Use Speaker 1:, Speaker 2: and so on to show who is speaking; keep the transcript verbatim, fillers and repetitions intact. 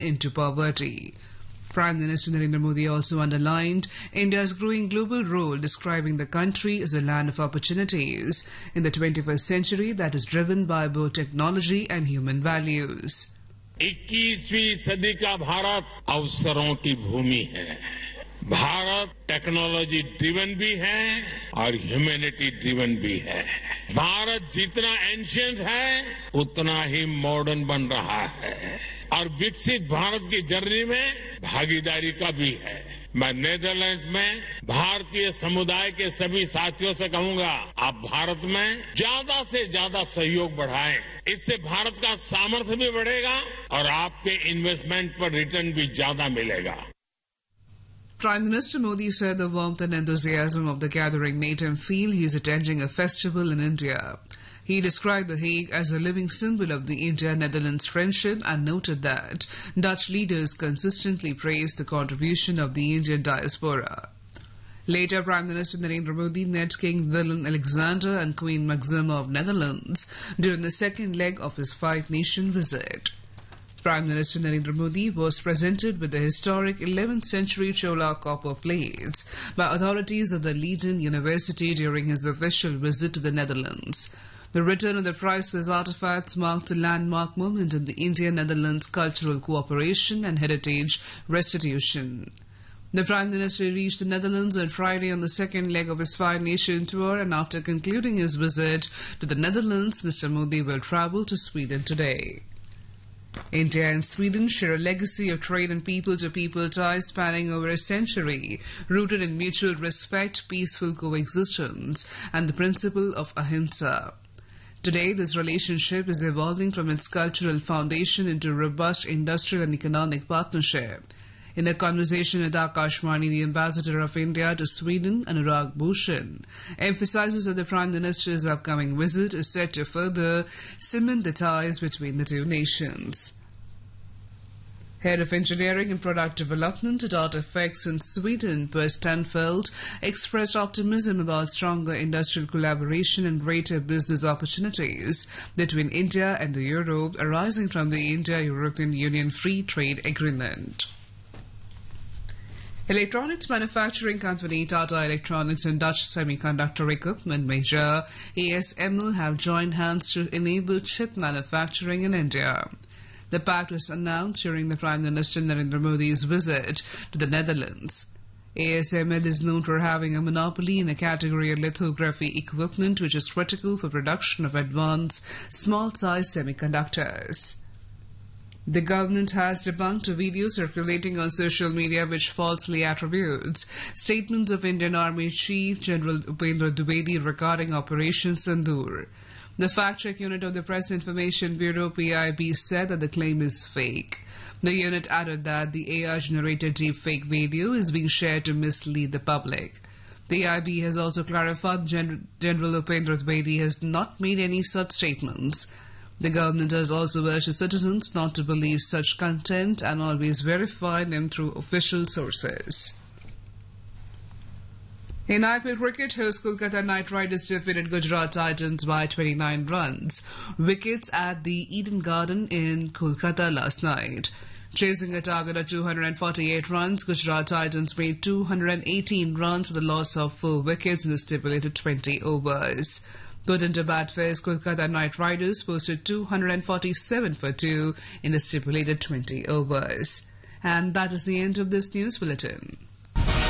Speaker 1: into poverty. Prime Minister Narendra Modi also underlined India's growing global role, describing the country as a land of opportunities in the twenty-first century that is driven by both technology and human values.
Speaker 2: इक्कीसवीं सदी का भारत अवसरों की भूमि है। Bharat technology driven भी है और humanity driven भी है। भारत जितना एंशिएंट है उतना ही मॉडर्न बन रहा है और विकसित भारत की जर्नी में भागीदारी का भी है। मैं नीदरलैंड्स में भारतीय समुदाय के सभी साथियों से कहूंगा, आप भारत में ज्यादा से ज्यादा सहयोग बढ़ाएं। इससे भारत का सामर्थ्य भी बढ़ेगा और आपके इन्वेस्टमेंट पर रिटर्न भी ज्यादा मिलेगा।
Speaker 1: Prime Minister Modi said the warmth and enthusiasm of the gathering made him feel he is attending a festival in India. He described The Hague as a living symbol of the India-Netherlands friendship and noted that Dutch leaders consistently praised the contribution of the Indian diaspora. Later, Prime Minister Narendra Modi met King Willem-Alexander and Queen Maxima of Netherlands during the second leg of his five-nation visit. Prime Minister Narendra Modi was presented with the historic eleventh century Chola copper plates by authorities of the Leiden University during his official visit to the Netherlands. The return of the priceless artifacts marked a landmark moment in the India-Netherlands cultural cooperation and heritage restitution. The Prime Minister reached the Netherlands on Friday on the second leg of his five-nation tour, and after concluding his visit to the Netherlands, Mister Modi will travel to Sweden today. India and Sweden share a legacy of trade and people-to-people ties spanning over a century, rooted in mutual respect, peaceful coexistence, and the principle of ahimsa. Today, this relationship is evolving from its cultural foundation into a robust industrial and economic partnership. In a conversation with Akashvani, the ambassador of India to Sweden, Anurag Bhushan, emphasizes that the Prime Minister's upcoming visit is set to further cement the ties between the two nations. Head of Engineering and Product Development at Artifacts in Sweden, Per Stenfeldt, expressed optimism about stronger industrial collaboration and greater business opportunities between India and the Europe arising from the India-European Union Free Trade Agreement. Electronics manufacturing company Tata Electronics and Dutch semiconductor equipment major A S M L have joined hands to enable chip manufacturing in India. The pact was announced during the Prime Minister Narendra Modi's visit to the Netherlands. A S M L is known for having a monopoly in a category of lithography equipment which is critical for production of advanced small-sized semiconductors. The government has debunked a video circulating on social media which falsely attributes statements of Indian Army Chief General Upendra Dwivedi regarding Operation Sindoor. The fact-check unit of the Press Information Bureau P I B said that the claim is fake. The unit added that the A I-generated deepfake video is being shared to mislead the public. The P I B has also clarified Gen- General Upendra Dwivedi has not made any such statements. The government has also urged citizens not to believe such content and always verify them through official sources. In I P L cricket, host Kolkata Knight Riders defeated Gujarat Titans by twenty-nine runs. Wickets at the Eden Garden in Kolkata last night. Chasing a target of two hundred forty-eight runs, Gujarat Titans made two hundred eighteen runs with a loss of four wickets in the stipulated twenty overs. Put into bat first, Kolkata Knight Riders posted two hundred forty-seven for two in the stipulated twenty overs. And that is the end of this news bulletin.